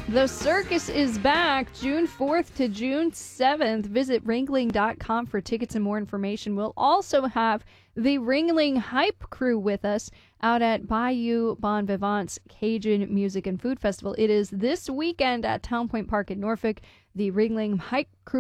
The circus is back June 4th to June 7th. Visit Ringling.com for tickets and more information. We'll also have the Ringling Hype Crew with us out at Bayou Bon Vivant's Cajun Music and Food Festival. It is this weekend at Town Point Park in Norfolk. The Ringling Hype Crew